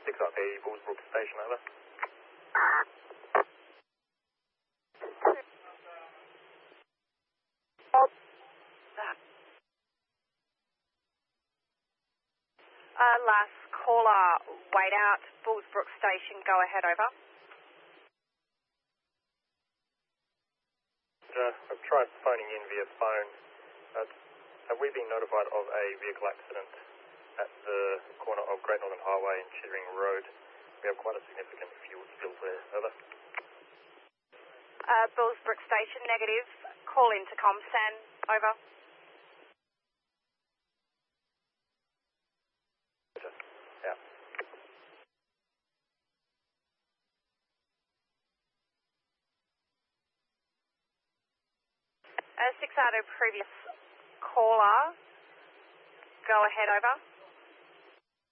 6RP, Bullsbrook Station, over. Last caller, wait out, Bullsbrook Station, go ahead, over. I've tried phoning in via phone. Have we been notified of a vehicle accident at the corner of Great Northern Highway and Chittering Road? We have quite a significant fuel spill there, over. Bullsbrook Station, negative. Call in to ComSan, over. Yeah. 6 out of previous caller, go ahead, over.